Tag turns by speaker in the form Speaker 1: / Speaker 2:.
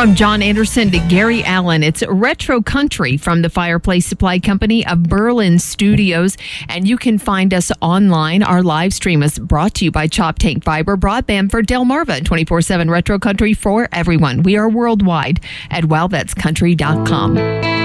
Speaker 1: From John Anderson to Gary Allen, it's Retro Country from the Fireplace Supply Company of Berlin Studios. And you can find us online. Our live stream is brought to you by Chop Tank Fiber Broadband for Delmarva. 24/7 Retro Country for everyone. We are worldwide at wildvetscountry.com.